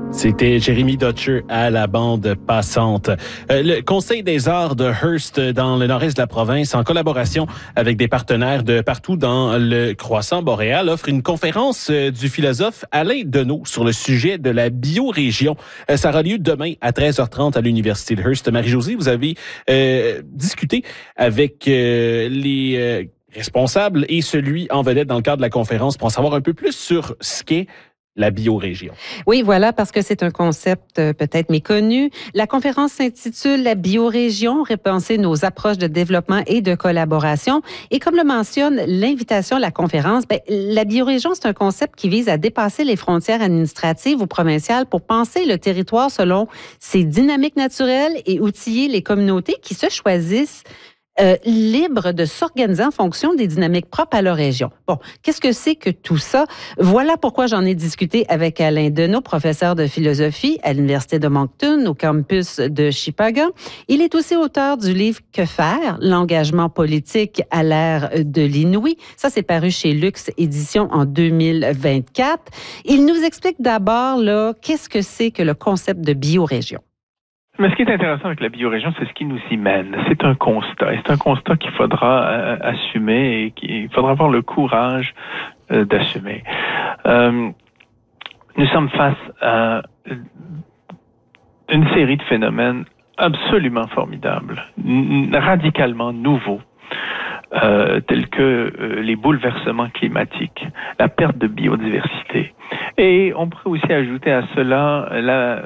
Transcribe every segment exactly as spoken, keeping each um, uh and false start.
C'était Jérémy Dutcher à la bande passante. Euh, le Conseil des arts de Hearst dans le nord-est de la province, en collaboration avec des partenaires de partout dans le croissant boréal, offre une conférence euh, du philosophe Alain Deneau sur le sujet de la biorégion. Euh, ça aura lieu demain à treize heures trente à l'Université de Hearst. Marie-Josée, vous avez euh, discuté avec euh, les euh, responsables et celui en vedette dans le cadre de la conférence pour en savoir un peu plus sur ce qu'est la biorégion. Oui, voilà, parce que c'est un concept euh, peut-être méconnu. La conférence s'intitule « La biorégion, repenser nos approches de développement et de collaboration ». Et comme le mentionne l'invitation à la conférence, bien, la biorégion, c'est un concept qui vise à dépasser les frontières administratives ou provinciales pour penser le territoire selon ses dynamiques naturelles et outiller les communautés qui se choisissent Euh, libre de s'organiser en fonction des dynamiques propres à leur région. Bon, qu'est-ce que c'est que tout ça? Voilà pourquoi j'en ai discuté avec Alain Deneau, professeur de philosophie à l'Université de Moncton, au campus de Chipaga. Il est aussi auteur du livre « Que faire? L'engagement politique à l'ère de l'inouï ». Ça, c'est paru chez Luxe Éditions en deux mille vingt-quatre. Il nous explique d'abord, là, qu'est-ce que c'est que le concept de biorégion. Mais ce qui est intéressant avec la biorégion, c'est ce qui nous y mène. C'est un constat. Et c'est un constat qu'il faudra euh, assumer et qu'il faudra avoir le courage euh, d'assumer. Euh, nous sommes face à une série de phénomènes absolument formidables, n- radicalement nouveaux, euh, tels que euh, les bouleversements climatiques, la perte de biodiversité. Et on pourrait aussi ajouter à cela la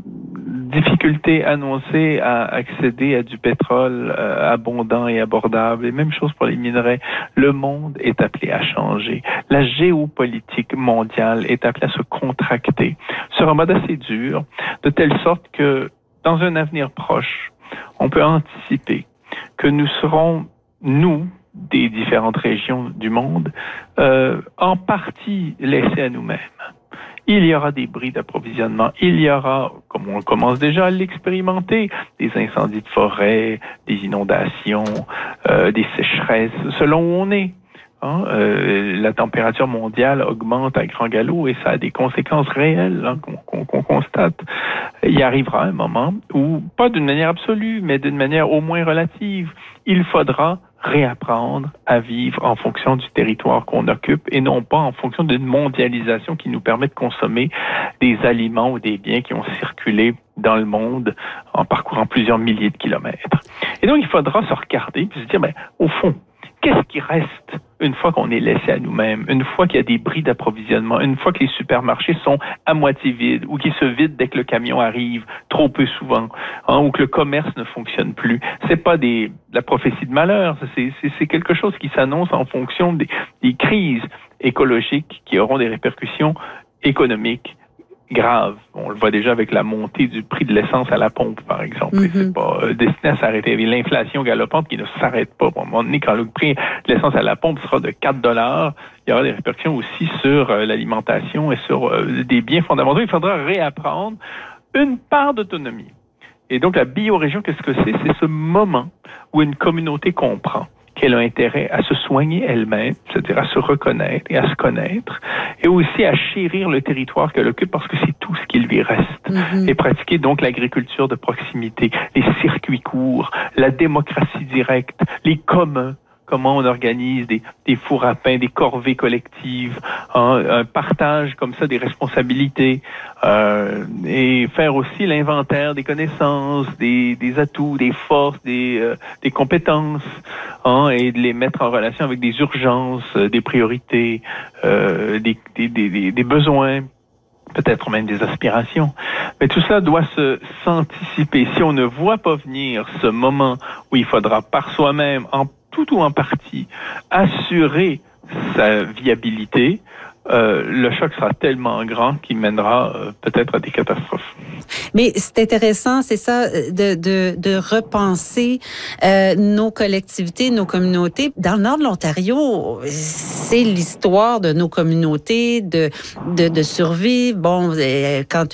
difficulté annoncée à accéder à du pétrole euh, abondant et abordable, et même chose pour les minerais. Le monde est appelé à changer. La géopolitique mondiale est appelée à se contracter sur un mode assez dur, de telle sorte que, dans un avenir proche, on peut anticiper que nous serons, nous, des différentes régions du monde, euh, en partie laissés à nous-mêmes. Il y aura des bris d'approvisionnement. Il y aura, comme on commence déjà à l'expérimenter, des incendies de forêt, des inondations, euh, des sécheresses, selon où on est. Hein? Euh, la température mondiale augmente à grand galop et ça a des conséquences réelles hein, qu'on, qu'on, qu'on constate. Il y arrivera un moment où, pas d'une manière absolue, mais d'une manière au moins relative, il faudra réapprendre à vivre en fonction du territoire qu'on occupe et non pas en fonction d'une mondialisation qui nous permet de consommer des aliments ou des biens qui ont circulé dans le monde en parcourant plusieurs milliers de kilomètres. Et donc, il faudra se regarder et se dire, ben, au fond, qu'est-ce qui reste une fois qu'on est laissé à nous-mêmes, une fois qu'il y a des bris d'approvisionnement, une fois que les supermarchés sont à moitié vides ou qu'ils se vident dès que le camion arrive, trop peu souvent, hein, ou que le commerce ne fonctionne plus. C'est pas des, la prophétie de malheur, c'est, c'est, c'est quelque chose qui s'annonce en fonction des, des crises écologiques qui auront des répercussions économiques grave. On le voit déjà avec la montée du prix de l'essence à la pompe, par exemple. Mm-hmm. Et c'est pas euh, destiné à s'arrêter. Et l'inflation galopante qui ne s'arrête pas. À un moment donné, quand le prix de l'essence à la pompe sera de quatre dollars, il y aura des répercussions aussi sur euh, l'alimentation et sur euh, des biens fondamentaux. Il faudra réapprendre une part d'autonomie. Et donc, la biorégion, qu'est-ce que c'est? C'est ce moment où une communauté comprend qu'elle a intérêt à se soigner elle-même, c'est-à-dire à se reconnaître et à se connaître, et aussi à chérir le territoire qu'elle occupe parce que c'est tout ce qui lui reste. Mm-hmm. Et pratiquer donc l'agriculture de proximité, les circuits courts, la démocratie directe, les communs, comment on organise des, des fours à pain, des corvées collectives, hein, un partage comme ça des responsabilités, euh, et faire aussi l'inventaire des connaissances, des, des atouts, des forces, des, euh, des compétences, hein, et de les mettre en relation avec des urgences, euh, des priorités, euh, des, des, des, des besoins, peut-être même des aspirations. Mais tout cela doit se s'anticiper. Si on ne voit pas venir ce moment où il faudra par soi-même, en tout ou en partie, assurer sa viabilité, euh, le choc sera tellement grand qu'il mènera euh, peut-être à des catastrophes. Mais c'est intéressant, c'est ça, de, de, de repenser euh, nos collectivités, nos communautés. Dans le nord de l'Ontario, c'est l'histoire de nos communautés, de, de, de survivre. Bon, quand